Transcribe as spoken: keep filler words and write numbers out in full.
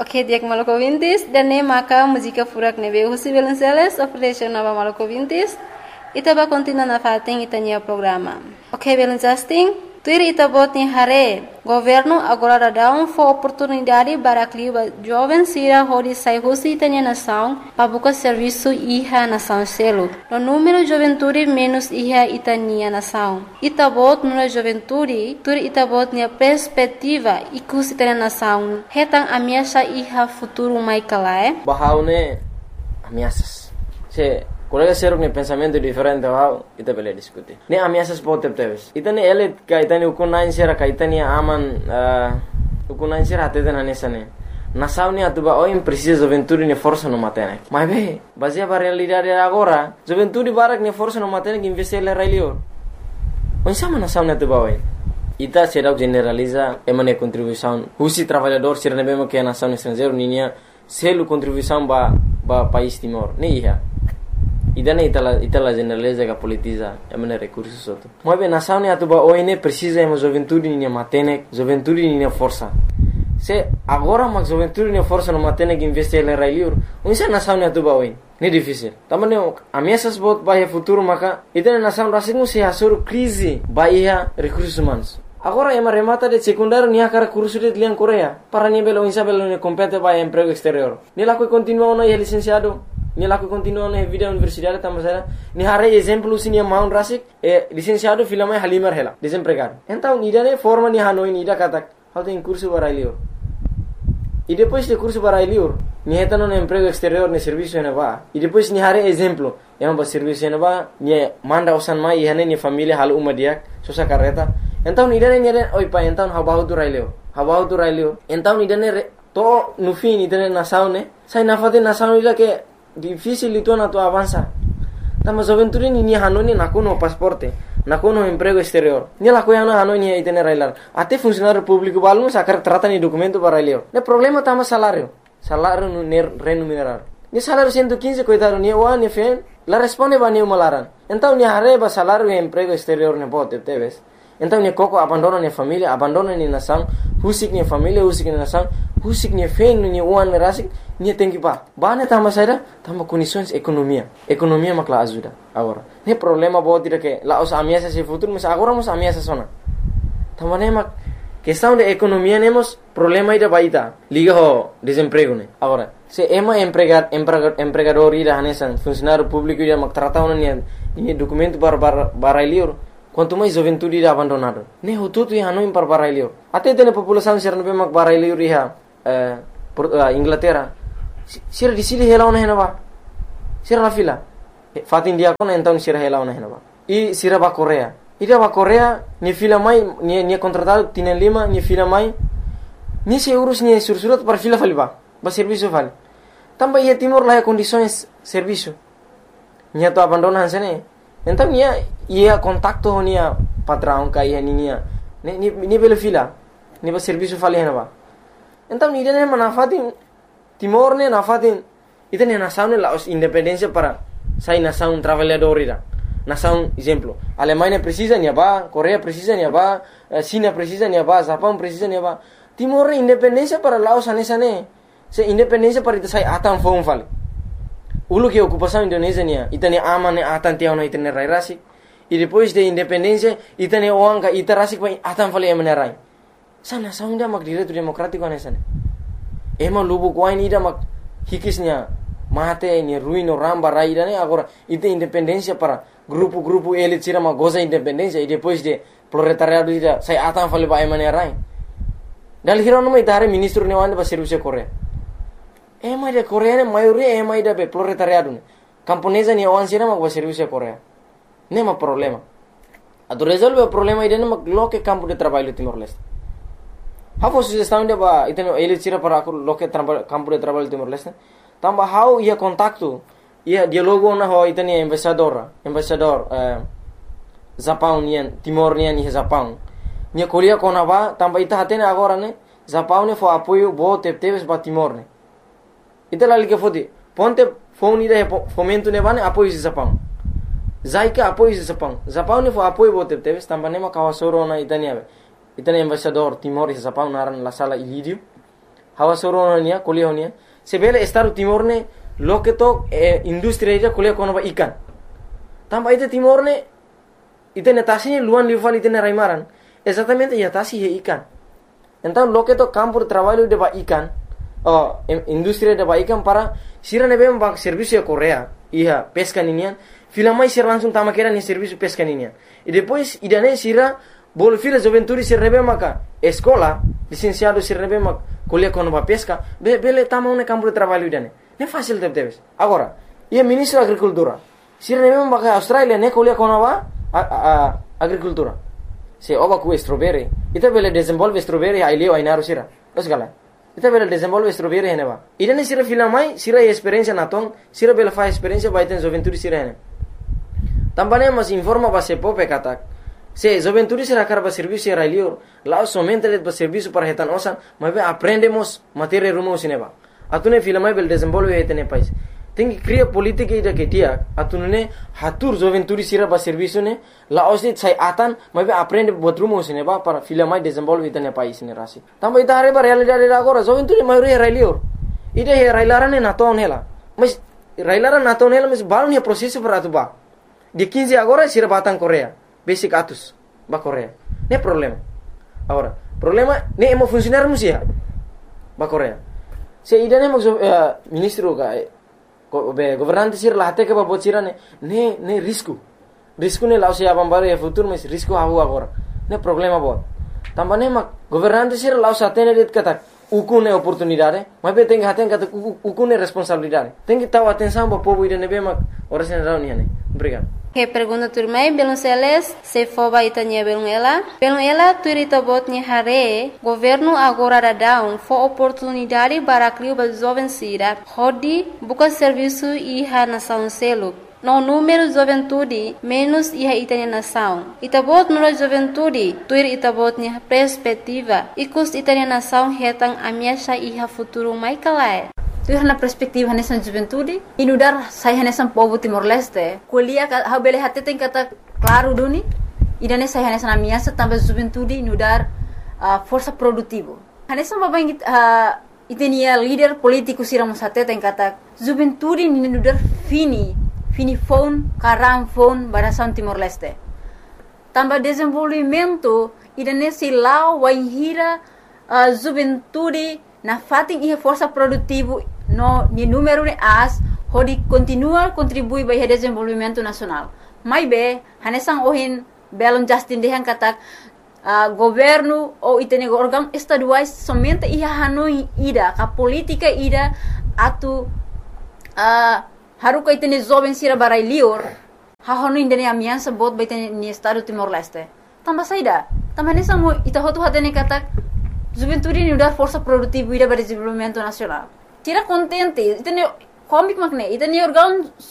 Ok, diak Maluku Vintis, dan ne maka música furak nebe husi Velenceles, oferece nova Maluku Vintis, ita ba continua na fating itanya programa. Ok, Velencasting, tuir ita bot ni hare, governo agora dá um for oportunidade para cliba jovem sira hori sai husi itanya nação, para buscar serviço iha nação selo. No número juventude menos iha itania nação. Ita bot no juventude, tuir ita bot ni perspectiva ikus itanya nação. Hetang ameaça iha futuro mai kalae. Bahaune ameaças. Se colega ser um pensamento diferente ao ita bele discutir. Ne ameaças pode ter. Ita ne ele ka ita ne ukunain sera ka ita ne aman ukunain sera até na nessa ne. Nação ne atuba o precisa juventude ne força no matene. Mas be, baseia para realidade agora, juventude barak ne força no matene que investir le railio. O sama nação ne atuba oi. Ita será generaliza emane contribuição. Husi trabalhador ser ne bema que a nação estrangeiro ninha selo contribuição ba ba país Timor. Ne ia. Ida ne itala itala generaliza que politiza emane recursos outro. Mas bem nação ne atuba oi ne precisa emo juventude ninha matene, juventude ninha força. Se agora mas juventude ninha força no matene que investir le railio. Unsa nação ne atuba oi. Ne difícil. Tamane ameaças bot bahia futuro maka ita nação rasingu se hasur crise bahia recursos humanos. Agora ema remata de secundário nia cara curso de liang Coreia. Para nia belo insa belo ne compete bahia emprego exterior. Ni laku continua na licenciado. Ni laku continua na vida universidade tamasera. Ni hare exemplo sinia Mount Rasik e licenciado filama Halimar hela. Desempregado. Então nida ne forma ni hanoi nida katak. How tem curso barailio. E depois de curso barailio, ni heta no emprego exterior ne serviço ne ba. E depois ni hare exemplo. Ema ba serviço ne ba ni manda usan mai hane ni família hal uma dia sosa carreta. Então nidane nidane oi pa então habahu tu railio. Habahu tu railio. Então nidane to no fim nidane nação ne. Sai na fate nação ila que difícil itu na tu avança. Tama juventude ni ni hanoni nakuno pasporte. Nakuno emprego exterior. Ni la coiana hanoni itene railar. Até funcionário público balum sacar trata ni documento para railio. Ne problema tama salário. Salário no remunerar. Ni salário cento e quinze coitado ni wa ni fen. La responde ba ni malaran. Então ni hareba salário e emprego exterior ne pote teves. Então ni coco abandona ni família, abandona ni nação, husik ni família, husik ni nação, husik ni fen ni uan rasik, ni tem que pa. Bane tama saída, tama condições economia. Economia makla ajuda agora. Ne problema boa tira que lá os ameaças se futuro, mas agora nos ameaças sona. Tama ne mak questão de economia nemos problema ida baita. Liga ho desemprego ne. Agora, se ema empregar empregador ida hanesan, funcionário público ida mak tratau ni ni documento bar bar barailio. Quanto mais juventude irá abandonado. Ne hututu ia hanoi par barailio. Até tem população ser no mak barailio riha eh Inglaterra. Sira di sili hela ona henaba. Sira la fila. Fatin dia kon então sira hela ona henaba. E sira ba Coreia. Ida ba Coreia ni fila mai ni ni contratado tienen lima ni fila mai. Ni se urus ni sursurat par fila faliba. Ba serviço vale. Tamba ia Timor lá condições serviço. Ni to abandonan sene. Então ia ia contacto nia patrão kai nia ni ni ni bela fila ni ba serviço fali hena ba. Então ni dene manafatin Timor ne nafatin ita ne nação ne la independência para sai nação trabalhador ira. Nação exemplo, Alemanha precisa nia ba, Coreia precisa nia ba, China precisa nia ba, Japão precisa nia ba. Timor ne independência para Laos anesa ne. Se independência para ita sai atan fon fali. Ulu que ocupação Indonésia nia, itane aman ne atan tiau na itane rai rasik. E depois de independência, itane oanga ita rasik pai atan fali emane rai. Sana saunda mak direito democrático anesa ne. Ema lubu kuai ni da mak hikisnya mate ni ruino ramba rai da ne agora ita independência para grupo-grupo elit sira mak goza independência e depois de proletariado ida sai atan fali ba emane rai. Dal hiro no mai tare ministro ne wanda ba serviço Coreia. Ema de Coreia ne maioria ema ida be proletariado ne. Camponesa ni awan sira mak ba serviço Coreia. Nema problema. Ado resolve o problema ida ne mak loke campo de trabalho Timor-Leste. Hafo sugestão de ba itano ele tira para aku loke campo de trabalho Timor-Leste. Tamba how ia contacto, ia dialogo na ho itani embaixador, embaixador eh Japão nian, Timor nian ni Japão. Nia Coreia kona ba tamba ita hatene agora ne, Japão ne fo apoio bo tep teves ba Timor ne. Ita lali que fodi, ponte fone ida fomento ne ba ne apoio Japão. Zaika apoio Japão. Japão ne fo apoio bo tep teves tamba ne ma kawasoro na itani ave. Itani embaixador Timor e Japão naran la sala Ilídio. hawa soronia kuliah honia sebele Estado Timor ne loke to eh, industri ida kuliah kono ba ikan tamba ite Timor ne ite netasi luan lival ite raimaran exatamente ya tasi he ikan então loke to campo de trabalho de ba ikan oh industri de ba ikan para sira nebe ba serviço de Korea iha pesca ninian filamai sira langsung tama kera ni serviço pesca ninian e depois idane sira bol fila joventuri sira nebe maka escola licenciado sira nebe mak kuliah kono ba pesca be bele tama un campo de trabalho idane ne fácil de teves agora ia ministro da agricultura sira nebe maka Australia ne kuliah kono ba a, a, agricultura se oba ku strawberry ita bele desenvolve strawberry ai leo ai naru sira os gala ita bele desenvolve strawberry hene ba idane sira filamai sira experiência na ton sira bele fa experiência ba iten joventuri sira hene tambane mas informa ba se pope katak se joventuri sira karba serviço era leo lá somente le ba serviço para hetan osan mas aprendemos matéria rumo sineba atune filamai bele desenvolve hetene pais tengi cria politika ida ke dia atunune hatur joventuri sira ba serviço ne la osni sai atan mas aprende botrumo sineba para filamai desenvolve hetene pais ne rasi tamba ita are ba realidade agora joventuri mai re railio ida he railarane na ton hela mas railara na ton hela mas balun he processo para atuba de quinze agora sira batang Korea basic atus ba Korea ne problema agora problema ne emo funcionar musia ba Korea se ida ne mo uh, ministro ga be governante sir la hate ke ba bocira ne ne ne risco risco ne lao se abambare e futuro mas risco hawo agora ne problema bo tambane ma governante sir lao sa tene det kata ukune oportunidade mas be tenga haten kata ukune responsabilidade tenga taw atenção ba povo ida ne be ma ora sen rauni ne obrigado. Que pergunta turmai belum seles se foba itanya belum ela belum ela turita botnya hare governo agora da down for oportunidade para criar ba jovem sira hodi buka serviço iha nação selo no número juventude menos iha itanya nação itabot no juventude tuir itabotnya perspectiva ikus itanya nação hetang amiasha iha futuro mai kalai tu na perspektiva nessa juventude inudar saya nessa povo Timor Leste kuliah ha bele hate tem kata claro duni idane saya nessa amiasa tambah juventude inudar uh, força produtivo nessa babang uh, itenia líder político siramos hate tem kata juventude inudar fini fini phone karam phone barasan Timor Leste tambah desenvolvimento idane silau waihira uh, juventude na fating ihe força produtivo no ni número de as hodi continua contribui para o desenvolvimento nacional mai be hanesang ohin belon Justin dehan katak uh, governo ou itene órgão estaduais somente iha hanoi ida ka politika ida atu uh, haruka itene jovem sira barai lior ha hanoi indene amiansa bot ba itene ni estado Timor Leste tamba saida tamba hanesang mo ita hotu hatene katak juventude ni udar força produtiva ida para desenvolvimento nacional. Tira contente, itene comic makne, itene organ